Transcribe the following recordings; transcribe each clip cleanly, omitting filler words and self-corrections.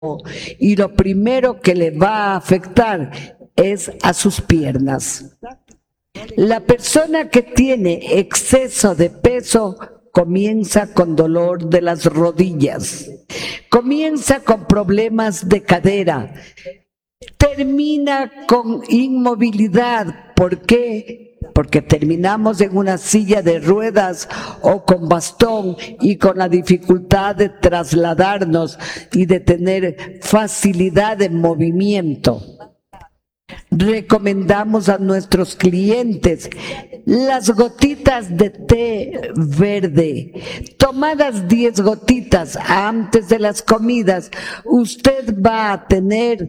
y lo primero que le va a afectar es a sus piernas. La persona que tiene exceso de peso comienza con dolor de las rodillas, comienza con problemas de cadera, termina con inmovilidad. ¿Por qué? Porque terminamos en una silla de ruedas o con bastón y con la dificultad de trasladarnos y de tener facilidad de movimiento. Recomendamos a nuestros clientes las gotitas de té verde, tomadas 10 gotitas antes de las comidas. Usted va a tener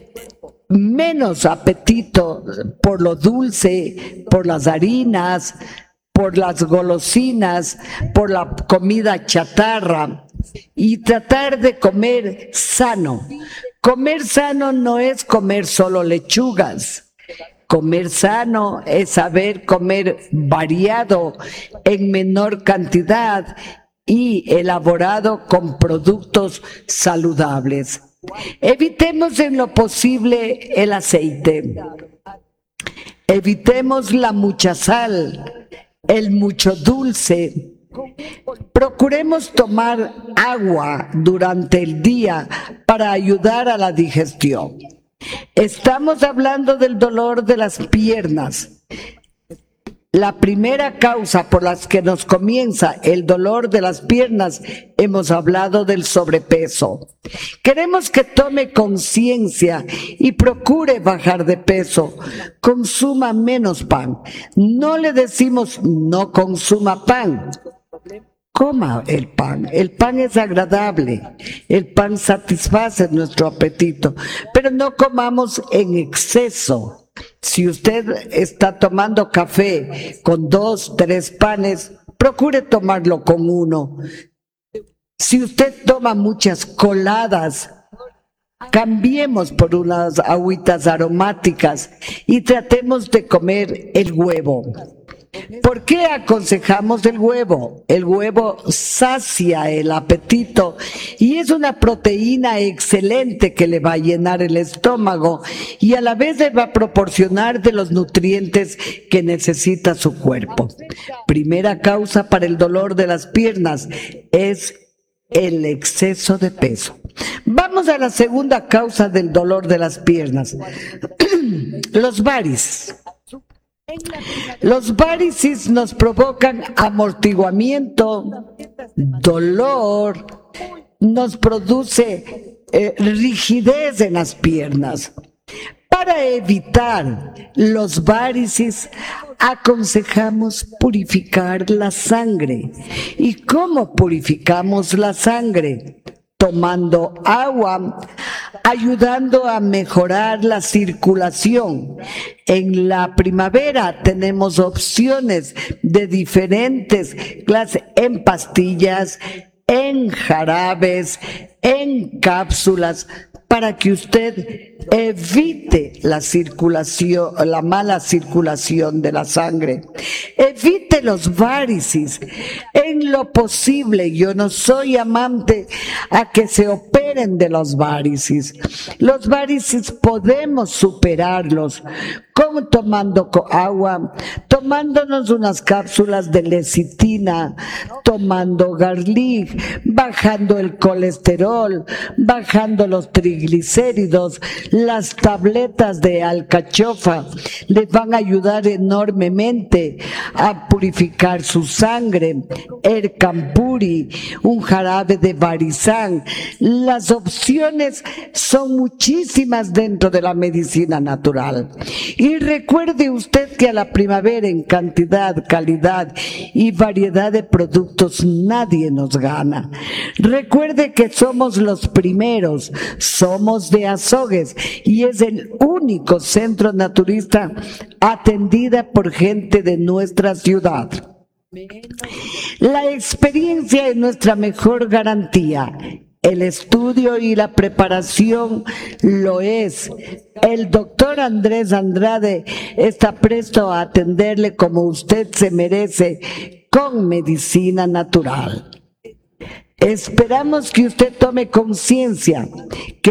menos apetito por lo dulce, por las harinas, por las golosinas, por la comida chatarra, y tratar de comer sano. Comer sano no es comer solo lechugas. Comer sano es saber comer variado, en menor cantidad y elaborado con productos saludables. Evitemos en lo posible el aceite. Evitemos la mucha sal, el mucho dulce. Procuremos tomar agua durante el día para ayudar a la digestión. Estamos hablando del dolor de las piernas. La primera causa por la que nos comienza el dolor de las piernas, hemos hablado del sobrepeso. Queremos que tome conciencia y procure bajar de peso. Consuma menos pan. No le decimos no consuma pan. Coma el pan es agradable, el pan satisface nuestro apetito, pero no comamos en exceso. Si usted está tomando café con 2, 3 panes, procure tomarlo con 1. Si usted toma muchas coladas, cambiemos por unas agüitas aromáticas y tratemos de comer el huevo. ¿Por qué aconsejamos el huevo? El huevo sacia el apetito y es una proteína excelente que le va a llenar el estómago y a la vez le va a proporcionar de los nutrientes que necesita su cuerpo. Primera causa para el dolor de las piernas es el exceso de peso. Vamos a la segunda causa del dolor de las piernas, los varices. Los varices nos provocan amortiguamiento, dolor, nos produce rigidez en las piernas. Para evitar los varices, aconsejamos purificar la sangre. ¿Y cómo purificamos la sangre? Tomando agua, ayudando a mejorar la circulación. En la primavera tenemos opciones de diferentes clases, en pastillas, en jarabes, en cápsulas, para que usted evite la circulación, la mala circulación de la sangre. Evite los varices. En lo posible, yo no soy amante a que se operen de los varices. Los varices podemos superarlos tomando agua, tomándonos unas cápsulas de lecitina, tomando garlic, bajando el colesterol, bajando los triglicéridos. Las tabletas de alcachofa les van a ayudar enormemente a purificar su sangre. El campuri, un jarabe de barizán. Las opciones son muchísimas dentro de la medicina natural. Y recuerde usted que a la primavera, en cantidad, calidad y variedad de productos, nadie nos gana. Recuerde que somos los primeros, somos de Azogues y es el único centro naturista atendida por gente de nuestra ciudad. La experiencia es nuestra mejor garantía. El estudio y la preparación lo es. El doctor Andrés Andrade está presto a atenderle como usted se merece, con medicina natural. Esperamos que usted tome conciencia